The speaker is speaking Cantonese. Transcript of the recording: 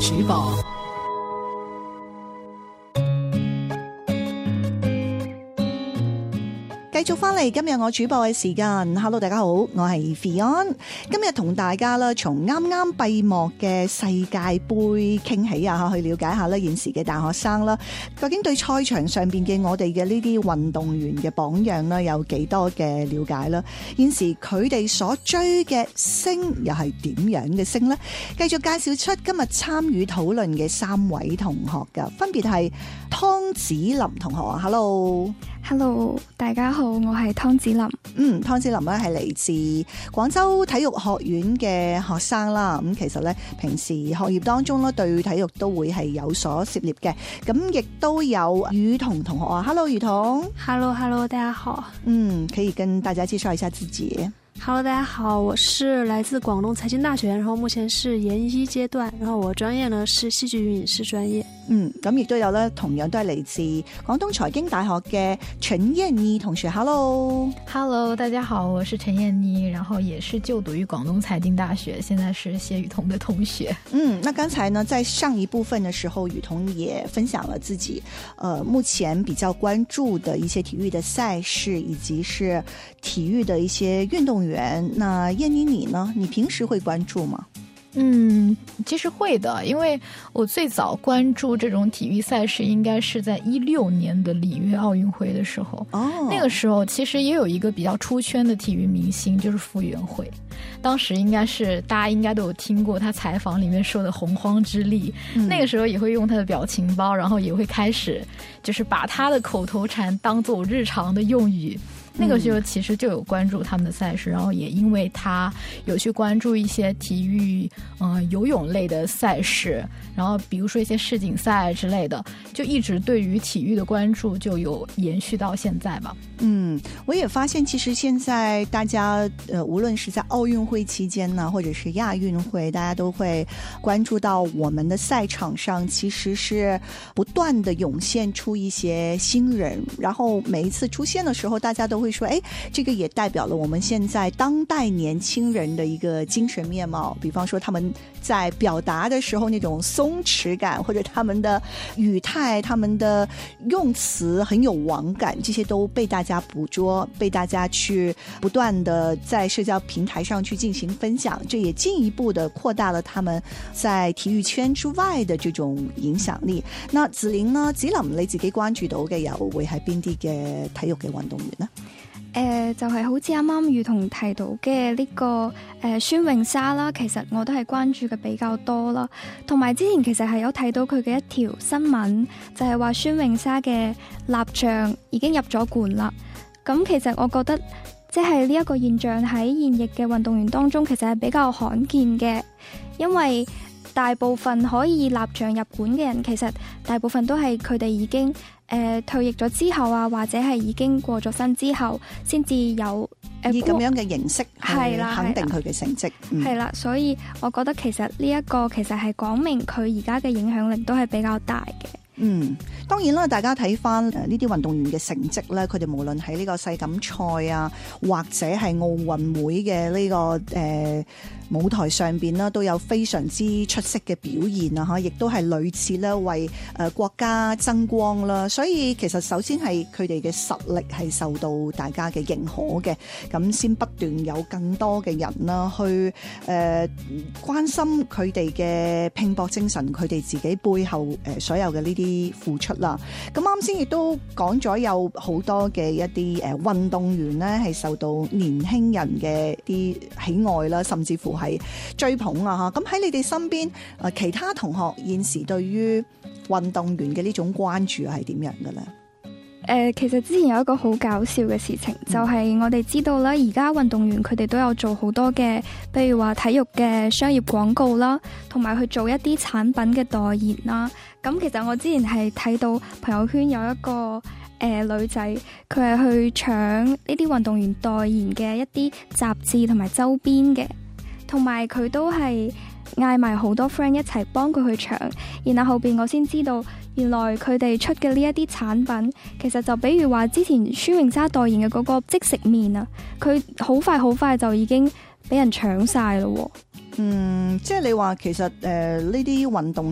主播。 繼續翻嚟今日我主播嘅時間 ，Hello 大家好，我係 Fion， 今日同大家啦，從啱啱閉幕嘅世界盃傾起啊，去了解下啦現時嘅大學生啦，究竟對賽場上邊嘅我哋嘅呢啲運動員嘅榜樣啦，有幾多嘅了解啦？現時佢哋所追嘅星又係點樣嘅星呢？繼續介紹出今日參與討論嘅3位同學噶，分別係湯子霖同學啊 ，Hello。 大家好，我係湯子霖。 湯子霖咧係嚟自廣州體育學院嘅學生啦。咁其實咧平時學業當中咧對體育都會係有所涉獵嘅。咁亦都有雨桐同學啊 ，Hello 雨桐。 Hello， 大家好。 可以跟大家介紹一下自己。 Hello， 大家好，我是來自廣東財經大學，然後目前是研一階段，然後我專業呢是戲劇與影視專業。 咁亦都有咧，同樣都係嚟自廣東財經大學嘅陳燕妮同學。Hello， 大家好，我是陳燕妮，然後也是就讀於廣東財經大學，現在是謝雨桐的同學。 那剛才呢，在上一部分的時候，雨桐也分享了自己，目前比較關注的一些體育的賽事，以及是體育的一些運動員。那燕妮你呢？你平時會關注嗎？ 其實會的，因為我最早關注這種體育賽事應該是在16年的里約奧運會的時候。那個時候其實也有一個比較出圈的體育明星，就是傅園慧。當時應該是大家應該都有聽過他採訪裡面說的洪荒之力，那個時候也會用他的表情包，然後也會開始就是把他的口頭禪當作日常的用語。那個時候其實就有關注他們的賽事，然後也因為他有去關注一些體育游泳類的賽事，然後比如說一些世錦賽之類的，就一直對於體育的關注就有延續到現在吧。 我也發現其實現在大家無論是在奧運會期間呢，或者是亞運會，大家都會關注到我們的賽場上其實是不斷的湧現出一些新人，然後每一次出現的時候大家都會說，這個也代表了我們現在當代年輕人的一個精神面貌，比方說他們在表達的時候那種鬆弛感，或者他們的語態，他們的用詞很有網感，這些都被大家捕捉，被大家去不斷的在社交平台上去進行分享，這也進一步的擴大了他們在體育圈之外的這種影響力。那子霖呢？子霖你自己關注到嘅又會係邊啲嘅體育嘅運動員呢？ 就係好似啱啱雨桐提到嘅呢個孫穎莎啦，其實我都係關注嘅比較多啦。同埋之前其實係有睇到佢嘅一條新聞，就係話孫穎莎嘅蠟像已經入咗館啦。咁其實我覺得即係呢一個現象喺現役嘅運動員當中其實係比較罕見嘅，因為大部分可以蠟像入館嘅人，其實大部分都係佢哋已經退役咗之後啊，或者係已經過咗身之後，先至有以咁樣嘅形式去肯定佢嘅成績。 係啦，所以我覺得其實呢一個其實係講明佢而家嘅影響力都係比較大嘅。 當然啦，大家睇翻呢啲運動員嘅成績咧，佢哋無論喺呢個世錦賽啊，或者係奧運會嘅呢個舞台上邊啦，都有非常之出色嘅表現啊！亦都係屢次咧為國家爭光啦。所以其實首先係佢哋嘅實力係受到大家嘅認可嘅，咁先不斷有更多嘅人啦去關心佢哋嘅拼搏精神，佢哋自己背後所有嘅呢啲付出啦。咁啱先亦都講咗有好多嘅一啲運動員咧係受到年輕人嘅啲喜愛啦，甚至乎係追捧啊！咁喺你哋身邊其他同學現時對於運動員嘅呢種關注係點樣嘅咧？ 其實之前有一個好搞笑嘅事情，就係我哋知道啦，而家運動員佢哋都有做好多嘅，譬如話體育嘅商業廣告啦，同埋去做一啲產品嘅代言啦。咁其實我之前係睇到朋友圈有一個女仔，佢係去搶呢啲運動員代言嘅一啲雜誌同埋周邊嘅，同埋佢都係嗌埋好多 friend 一齊幫佢去搶，然後後邊我先知道原來佢哋出嘅呢一啲產品，其實就比如話之前孫穎莎代言嘅嗰個即食麵啊，佢好快就已經俾人搶晒咯。 即係你話其實呢啲運動